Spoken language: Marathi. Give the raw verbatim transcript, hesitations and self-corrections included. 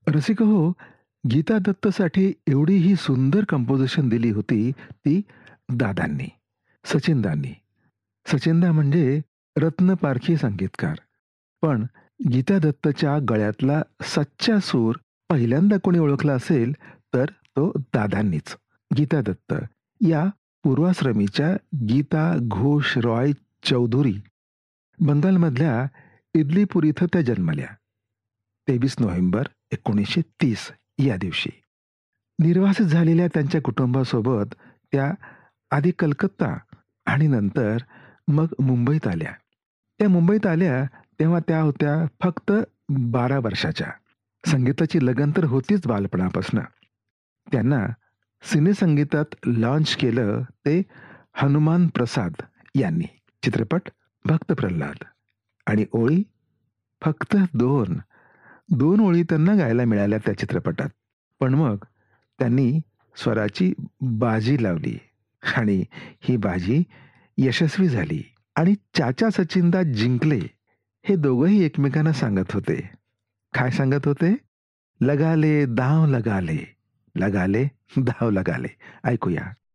रसिक हो, गीता दत्तसाठी एवढी ही सुंदर कंपोजिशन दिली होती ती दादांनी, सचिनदांनी. सचिनदा म्हणजे रत्नपारखी संगीतकार. पण गीता दत्तच्या गळ्यातला सच्चा सूर पहिल्यांदा कोणी ओळखला असेल, तर तो दादांनीच. गीता दत्त या पूर्वाश्रमीच्या गीता घोष रॉय चौधुरी, बंगालमधल्या इदलीपूर इथं त्या जन्मल्या. तेवीस नोव्हेंबर एकोणीसशे तीस या दिवशी. निर्वासित झालेल्या त्यांच्या कुटुंबासोबत त्या आधी कलकत्ता आणि नंतर मग मुंबईत आल्या. त्या मुंबईत आल्या तेव्हा त्या होत्या फक्त बारा वर्षाच्या. संगीताची लगन तर होतीच बालपणापासून. त्यांना सिनेसंगीतात लॉन्च केलं ते हनुमान प्रसाद यांनी. चित्रपट भक्त प्रल्हाद आणि ओळी फक्त दोन. दोन ओळी त्यांना गायला मिळाल्या त्या चित्रपटात. पण मग त्यांनी स्वराची बाजी लावली आणि ही बाजी यशस्वी झाली आणि चाचा सचिनदा जिंकले. हे दोघंही एकमेकांना सांगत होते. काय सांगत होते? लगा ले दाव लगा ले, लगा ले दाव लगा ले. ऐकूया.